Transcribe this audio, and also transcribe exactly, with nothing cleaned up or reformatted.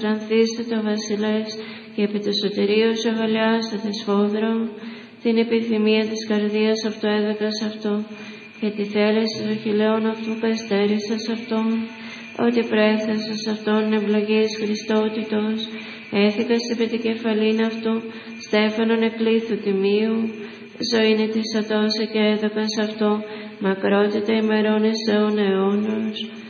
ανθίστε το βασιλεύς και επί το σωτηρίο σου αγαλιάσατε σφόδρο. Την επιθυμία της καρδίας αυτού έδωκα σε αυτό και τη θέληση των χειλαίων αυτού πεστέρισα σε αυτόν. Ότι πρέφθασα σε αυτόν ευλογής Χριστότητος, έθηκα επί την κεφαλήν αυτού στέφανον εκλήθου τιμίου. Ζωήνη της ατόσα και έδωκα σε αυτό μακρότητα ημερών εις αιών αιώνος.